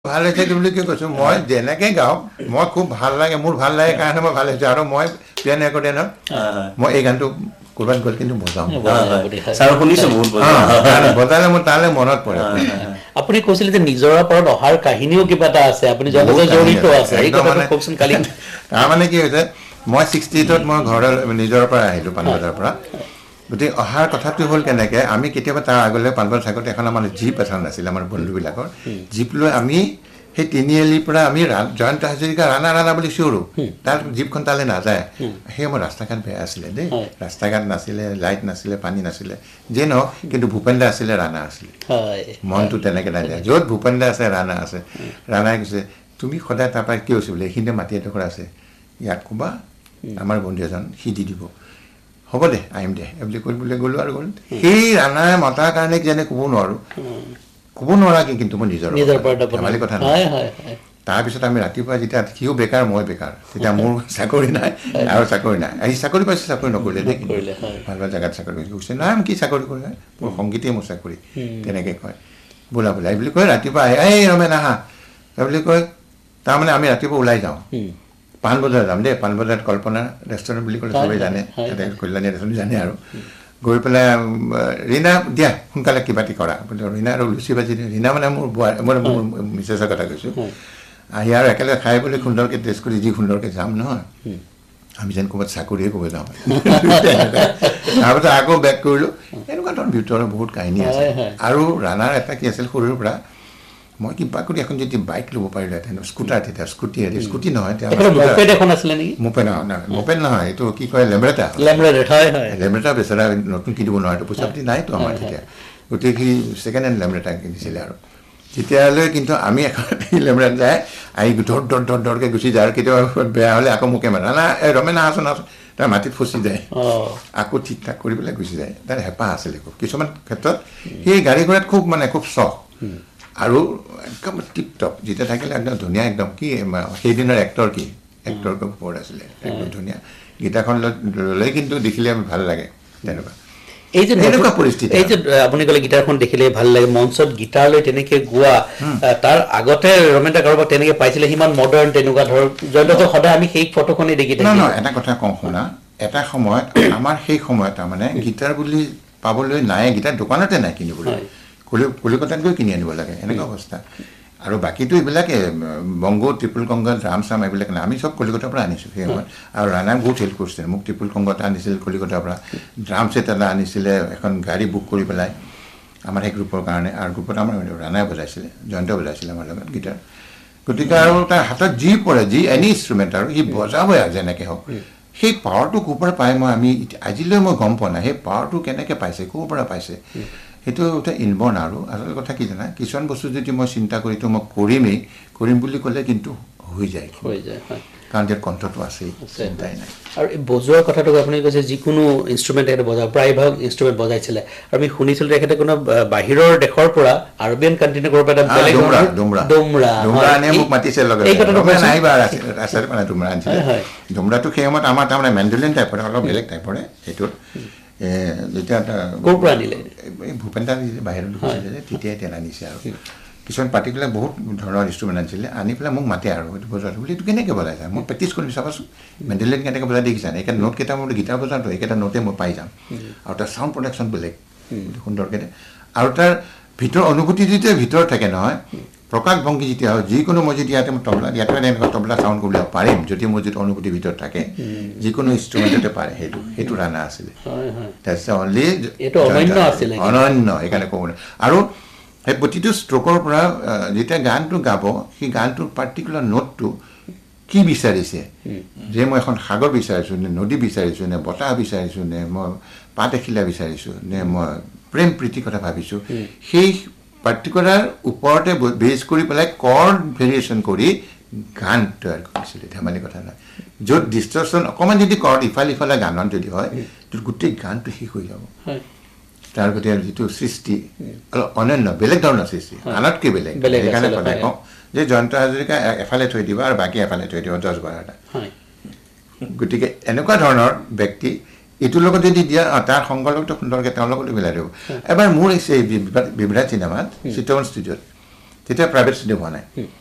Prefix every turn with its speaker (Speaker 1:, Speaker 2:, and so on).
Speaker 1: ভাল হৈছে বুলি কি কৈছোঁ মই যেনেকৈ গাওঁ মই খুব ভাল লাগে মোৰ ভাল লাগে কাৰণে মই ভাল হৈছে আৰু মই পিয়ানো একাৰ্ডিয়নত মই এই গানটো ক'ৰবাত গ'ল কিন্তু বজাওঁ বজালে মোৰ তালৈ মনত পৰে
Speaker 2: আপুনি কৈছিলে যে নিজৰ ওপৰত অহাৰ কাহিনীও কিবা এটা আছে আপুনি জড়িত আছে এই কথাটো কওকচোন কালি
Speaker 1: তাৰমানে কি হৈছে মই 68ত মই ঘৰৰ নিজৰ পৰা আহিলোঁ পাণবজাৰৰ পৰা গতিকে অহাৰ কথাটো হ'ল কেনেকৈ আমি কেতিয়াবা তাৰ আগলৈ পাণবজাৰ থাকোঁতে এখন আমাৰ জীপ এখন আছিলে আমাৰ বন্ধুবিলাকৰ জীপ লৈ আমি সেই তিনিআলিৰ পৰা আমি জয়ন্ত হাজৰিকা ৰাণা বুলি চিঞৰোঁ তাৰ জীপখন তালৈ নাযায় সেই আমাৰ ৰাস্তা ঘাট বেয়া আছিলে দেই ৰাস্তা ঘাট নাছিলে লাইট নাছিলে পানী নাছিলে যে নহওক কিন্তু ভূপেন দা আছিলে ৰাণা আছিলে মনটো তেনেকৈ নাযায় য'ত ভূপেন দা আছে ৰাণা আছে ৰাণাই কৈছে তুমি সদায় তাৰপৰা কি হৈছে বোলে এইখিনিতে মাটি এডোখৰ আছে ইয়াক ক'বা আমাৰ বন্ধু এজন সি দি দিব হ'ব দে আহিম দে বুলি কৈ বোলে গ'লোঁ আৰু গ'ল সেই ৰাণাই মতাৰ কাৰণে যেনে ক'ব নোৱাৰাকৈ কিন্তু মই নিজৰ ধেমালি কথা নহয় তাৰপিছত আমি ৰাতিপুৱা যেতিয়া সিও বেকাৰ মই বেকাৰ তেতিয়া মোৰ চাকৰি নাই আৰু চাকৰি নাই আহি চাকৰি পাইছে চাকৰি নকৰিলে দেই ভাল ভাল জেগাত চাকৰি কৰিছে কৈছে নাই কি চাকৰি কৰে মোৰ সংগীতেই মোৰ চাকৰি তেনেকৈ কয় বোলা এই বুলি কয় ৰাতিপুৱা আহে এই ৰমেন আহা এই বুলি কয় তাৰমানে আমি ৰাতিপুৱা ওলাই যাওঁ পাণবজাৰ যাম দেই পাণবজাৰত কল্পনা ৰেষ্টুৰেণ্ট বুলি ক'লে চবেই জানে তাতে কল্যাণী ৰেষ্টুৰেণ্ট জানে আৰু গৈ পেলাই ৰীণা দিয়া সোনকালে কিবা এটি কৰা ৰীণা আৰু লুচি ভাজি ৰীণা মানে মোৰ মিছেছৰ কথা কৈছোঁ আহি আৰু একেলগে খাই পেলাই সুন্দৰকৈ টেষ্ট কৰি যি সুন্দৰকৈ যাম নহয় আমি যেন ক'ৰবাত চাকৰিয়ে ক'ব যাওঁ তাৰপিছত আকৌ বেক কৰিলোঁ এনেকুৱা ধৰণৰ ভিতৰৰ বহুত কাহিনী আছে আৰু ৰাণাৰ এটা কি আছিল সৰুৰ পৰা মই কিবা কৰি এখন যদি বাইক ল'ব পাৰিলোহেঁতেন স্কুটাৰ তেতিয়া স্কুটি নহয় মোপেড নহয় এইটো কি কয় লেমৰেটা বেচেৰা নতুন কিনিব নোৱাৰে পইচা পাতি নাইতো আমাৰ তেতিয়া গতিকে সি ছেকেণ্ড হেণ্ড লেমৰেটা কিনিছিলে আৰু তেতিয়ালৈ কিন্তু আমি এখন লেমৰেটা যায় আহি দৰকৈ গুচি যায় আৰু কেতিয়াবা বেয়া হ'লে আকৌ মোকে মাৰে না এই ৰমেন আহাচোন তাৰ মাটিত ফচি যায় আকৌ ঠিক ঠাক কৰি পেলাই গুচি যায় তাৰ হেঁপাহ আছিলে খুব কিছুমান ক্ষেত্ৰত সেই গাড়ী ঘোঁৰাত খুব চখ আৰু একদম টিপ টপ যেতিয়া থাকিলে একদম ধুনীয়া একদম কি সেইদিনৰ এক্টৰ ওপৰত আছিলে একদম ধুনীয়া গীটাৰখন লৈ কিন্তু দেখিলে ভাল লাগে তেনেকুৱা
Speaker 2: এই যে এনেকুৱা পৰিস্থিতি এই যে আপুনি ক'লে গীটাৰখন দেখিলে ভাল লাগে মঞ্চত গীটাৰ লৈ তেনেকৈ গোৱা তাৰ আগতে ৰমেন দা কাৰোবাক তেনেকৈ পাইছিলে সিমান মডাৰ্ণ তেনেকুৱা ধৰক জয়ন্তক সদায় আমি সেই ফটোখনেই দেখি থাকোঁ
Speaker 1: নহয় এটা কথা কওঁ শুনা এটা সময়ত আমাৰ সেই সময়ত তাৰমানে গীটাৰ বুলি পাবলৈ নাই গীটাৰ দোকানতে নাই কিনিবলৈ কলিকতাত গৈ কিনি আনিব লাগে এনেকুৱা অৱস্থা আৰু বাকীটো এইবিলাকে বংগ ট্ৰিপুল কংগ ড্ৰাম চাম এইবিলাক নাই আমি চব কলিকতাৰ পৰা আনিছোঁ সেই সময়ত আৰু ৰাণাই বহুত হেল্প কৰিছিলে মোক ট্ৰিপুল কংগ এটা আনিছিল কলিকতাৰ পৰা ড্ৰাম ছেট এটা আনিছিলে এখন গাড়ী বুক কৰি পেলাই আমাৰ সেই গ্ৰুপৰ কাৰণে আৰু গ্ৰুপত আমাৰ ৰাণাই বজাইছিলে জয়ন্ত বজাইছিলে আমাৰ লগত গীটাৰ গতিকে আৰু তাৰ হাতত যি পৰে যি এনি ইনষ্ট্ৰুমেণ্ট আৰু সি বজাবই আৰু যেনেকৈ হওক সেই পাৱাৰটো ক'ৰ পৰা পায় আমি আজিলৈ মই গম পোৱা নাই সেই পাৱাৰটো কেনেকৈ পাইছে ক'ৰ পৰা পাইছে সেইটো এটা ইনবৰ্ণ আৰু আচল কথা কি জানা কিছুমান বস্তু যদি মই চিন্তা কৰিতো মই কৰিম বুলি ক'লে কিন্তু হৈ যায় কাৰণ ইয়াৰ কণ্ঠটো আছেই চিন্তাই নাই
Speaker 2: আৰু এই বজোৱাৰ কথাটো আপুনি কৈছে যিকোনো ইনষ্ট্ৰুমেণ্ট তেখেতে বজায় প্ৰায়ভাগ ইনষ্ট্ৰুমেণ্ট বজাইছিলে আৰু আমি শুনিছিলোঁ তেখেতে কোনো বাহিৰৰ দেশৰ পৰা আৰবিয়ান কাণ্ট্ৰি কৰিব এটা বেলেগ ডোমৰা
Speaker 1: মোক মাতিছে ডোমৰাটো সেই সময়ত আমাৰ তাৰমানে মেণ্ডলিন টাইপৰে অলপ বেলেগ টাইপৰে সেইটোত যেতিয়া
Speaker 2: ক'ৰ পৰা আনিলে
Speaker 1: ভূপেন দা বাহিৰত গৈছিলে যে তেতিয়াই তেল আনিছে আৰু কিছুমান পাৰ্টিকুলাৰ বহুত ধৰণৰ ইনষ্ট্ৰুমেণ্ট আনিছিলে আনি পেলাই মোক মাতে আৰু এইটো বজাওঁ বুলি এইটো কেনেকৈ বজাইছা মই প্ৰেক্টিছ কৰিম চাবাচোন মেণ্ডেলিন কেনেকৈ বজাই দেখিছা এইকেইটা নোটকেইটা মই গীটাৰ বজাওঁতো এইকেইটা নোটে মই পাই যাম আৰু তাৰ চাউণ্ড প্ৰডাকশ্যন বেলেগ সুন্দৰকৈ আৰু তাৰ অনুভূতি যেতিয়া ভিতৰত থাকে নহয় প্ৰকাশ ভংগী যেতিয়া হয় যিকোনো মই যদি ইয়াতে ইয়াতে এনেকুৱা তবলা চাউণ্ড কৰিব পাৰিম যদি মোৰ যিটো অনুভূতি ভিতৰত থাকে যিকোনো ইনষ্ট্ৰুমেণ্টতে পাৰে সেইটো ৰাণা আছিলে অনন্য সেইকাৰণে ক'ব নোৱাৰে আৰু সেই প্ৰতিটো ষ্ট্ৰ'কৰ পৰা যেতিয়া গানটো গাব সেই গানটোৰ পাৰ্টিকুলাৰ নোটটো কি বিচাৰিছে যে মই এখন সাগৰ বিচাৰিছোঁ নে নদী বিচাৰিছোঁ নে বতাহ বিচাৰিছোঁ নে মই পাত এখিলা বিচাৰিছোঁ নে মই প্ৰেম প্ৰীতিৰ কথা ভাবিছোঁ সেই পাৰ্টিকুলাৰ ওপৰতে বেছ কৰি পেলাই কৰ্ড ভেৰিয়েশ্যন কৰি গান তৈয়াৰ কৰিছিলে ধেমালি কথা নাই য'ত ডিষ্টৰশ্যন অকণমান যদি কৰ্ড ইফালে গানত যদি হয় গোটেই গানটো শেষ হৈ যাব তাৰ গতিকে যিটো সৃষ্টি অলপ অনন্য বেলেগ ধৰণৰ সৃষ্টি আনতকৈ বেলেগ সেইকাৰণে কথা কওঁ যে জয়ন্ত হাজৰিকা এফালে থৈ দিব আৰু বাকী এফালে থৈ দিব 10-12টা গতিকে এনেকুৱা ধৰণৰ ব্যক্তি এইটোৰ লগত যদি দিয়া তাৰ সংগৰ লগতো সুন্দৰকৈ তেওঁৰ লগতো মিলাই দিব এবাৰ মোৰ এই বিভ্ৰাট চিনেমাত চিত্ৰবন ষ্টুডিঅ'ত কেতিয়া প্ৰাইভেট ষ্টুডিঅ' হোৱা নাই